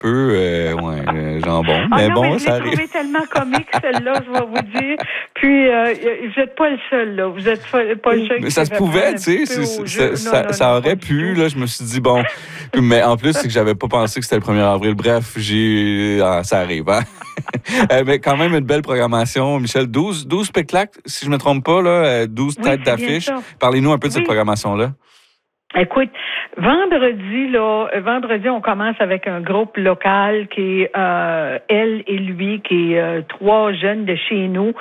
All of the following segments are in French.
peu jambon. Ah mais non, bon, mais je ça l'ai arrive. trouvé tellement comique, celle-là, je vais vous dire. Puis, vous n'êtes pas le seul, là. Vous n'êtes pas le seul Mais qui ça se s'est fait prendre pouvait, un tu petit sais, peu au jeu. Non, ça pas aurait du pu. tout. Là, je me suis dit, bon. Mais en plus, c'est que j'avais pas pensé que c'était le 1er avril. Bref, ça arrive, hein? Mais quand même, une belle programmation, Michel. 12 spectacles, si je me trompe pas, là, 12 Oui, têtes c'est bien d'affiche. ça. Parlez-nous un peu de cette Oui. programmation-là. Écoute, vendredi, on commence avec un groupe local qui est elle et lui, qui est 3 jeunes de chez nous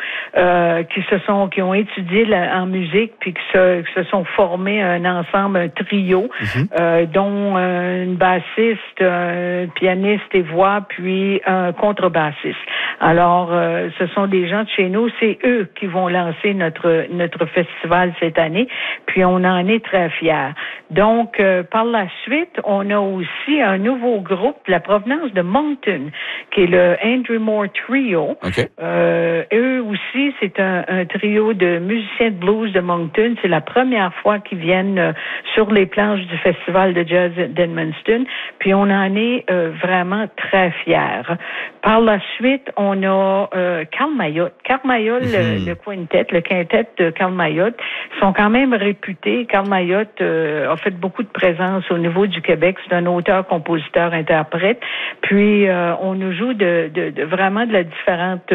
qui ont étudié en musique puis qui se sont formés un ensemble, un trio, dont une bassiste, un pianiste et voix, puis un contrebassiste. Alors, ce sont des gens de chez nous, c'est eux qui vont lancer notre festival cette année, puis on en est très fiers. Donc, par la suite, on a aussi un nouveau groupe, la provenance de Moncton, qui est le Andrew Moore Trio. Okay. Eux aussi, c'est un trio de musiciens de blues de Moncton. C'est la première fois qu'ils viennent sur les planches du Festival de Jazz d'Edmundston. Puis, on en est vraiment très fiers. Par la suite, on a Carl Mayotte. Carl Mayotte, le quintet de Carl Mayotte, sont quand même réputés. Carl Mayotte a fait beaucoup de présence au niveau du Québec. C'est un auteur, compositeur, interprète. Puis, on nous joue vraiment de la différente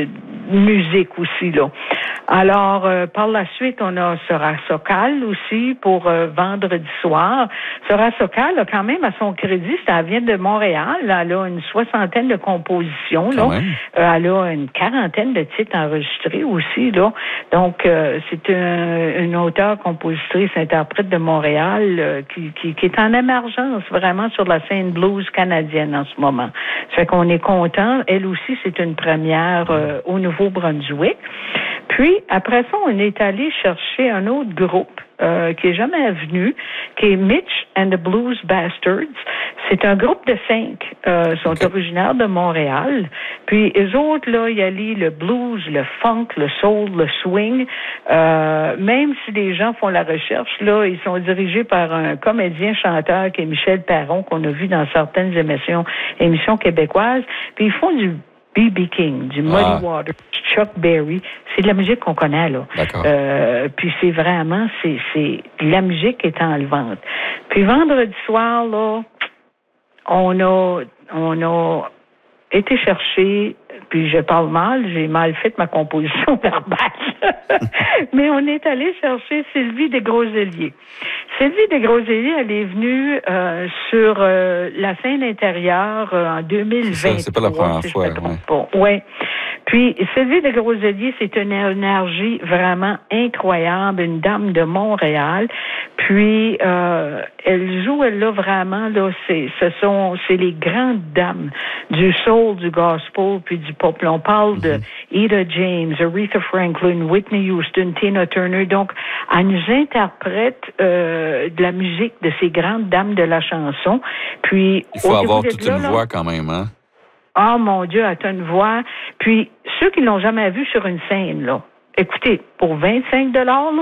musique aussi, là. Alors, par la suite, on a Sora Sokal aussi pour vendredi soir. Sora Sokal a quand même à son crédit, elle vient de Montréal. Elle a une 60aine de compositions, là. Elle a une 40aine de titres enregistrés aussi, là. Donc, c'est une auteure, compositrice, interprète de Montréal qui est en émergence vraiment sur la scène blues canadienne en ce moment. Ça fait qu'on est content. Elle aussi, c'est une première au Nouveau-Brunswick. Puis, après ça, on est allé chercher un autre groupe qui est jamais venu, qui est Mitch and the Blues Bastards. C'est un groupe de 5. Ils sont originaires de Montréal. Puis, eux autres, là, ils allient le blues, le funk, le soul, le swing. Même si les gens font la recherche, là, ils sont dirigés par un comédien-chanteur qui est Michel Perron, qu'on a vu dans certaines émissions québécoises. Puis, ils font du B.B. King, du Muddy Waters, Chuck Berry. C'est de la musique qu'on connaît, là. D'accord. Puis c'est vraiment, la musique est enlevante. Puis vendredi soir, là, on a été chercher, puis je parle mal, j'ai mal fait ma composition verbale, mais on est allé chercher Sylvie Desgroseliers. Sylvie Desgroseliers, elle est venue sur la scène intérieure en 2020. C'est pas la première fois. Oui. Puis, Sylvie Desgroseliers, c'est une énergie vraiment incroyable, une dame de Montréal. Puis, elle joue, elle là, vraiment, là, c'est les grandes dames du soul, du gospel, puis du pop. Là, on parle de Etta James, Aretha Franklin, Whitney Houston, Tina Turner. Donc, elle nous interprète de la musique de ces grandes dames de la chanson. Puis, il faut avoir toute une voix quand même, hein? Ah, mon Dieu, elle a une voix. Puis, ceux qui l'ont jamais vue sur une scène, là, écoutez, pour 25 $, là,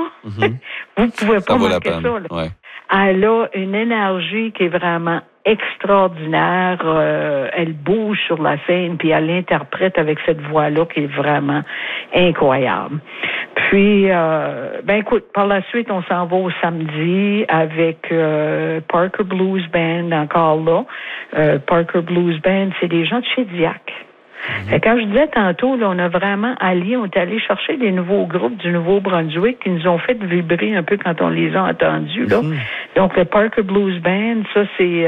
vous pouvez pas manquer ça, là. Ouais. Elle a une énergie qui est vraiment extraordinaire. Elle bouge sur la scène, puis elle interprète avec cette voix-là qui est vraiment incroyable. Puis, écoute, par la suite, on s'en va au samedi avec Parker Blues Band, encore là. Parker Blues Band, c'est des gens de chez Diac. Quand je disais tantôt, là, on a vraiment allié, on est allé chercher des nouveaux groupes du Nouveau-Brunswick qui nous ont fait vibrer un peu quand on les a entendus, là. Donc, le Parker Blues Band, ça, c'est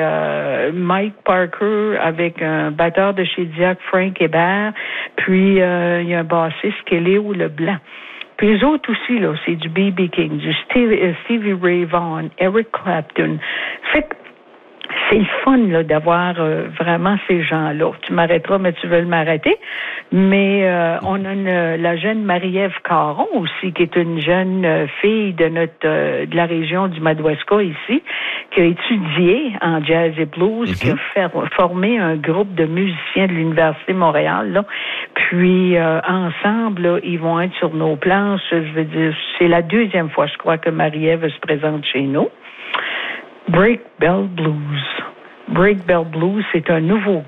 Mike Parker avec un batteur de chez Diac, Frank Hébert, puis il y a un bassiste qui est Léo Leblanc. Puis les autres aussi, là, c'est du B.B. King, du Stevie Ray Vaughan, Eric Clapton. Fait que c'est le fun là, d'avoir vraiment ces gens-là. Tu m'arrêteras, mais tu veux m'arrêter. Mais on a la jeune Marie-Ève Caron aussi, qui est une jeune fille de la région du Madawaska ici, qui a étudié en jazz et blues, qui a formé un groupe de musiciens de l'Université de Montréal. Là. Puis ensemble, là, ils vont être sur nos planches. Je veux dire, c'est la 2e fois, je crois, que Marie-Ève se présente chez nous. Break Bell Blues. Break Bell Blues, c'est un nouveau